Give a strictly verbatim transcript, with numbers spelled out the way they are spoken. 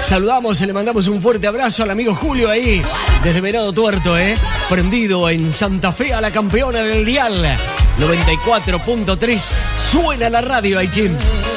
Saludamos y le mandamos un fuerte abrazo al amigo Julio ahí, desde Venado Tuerto, ¿eh? Prendido en Santa Fe a la campeona del dial. noventa y cuatro punto tres. Suena la radio, ahí, Jim.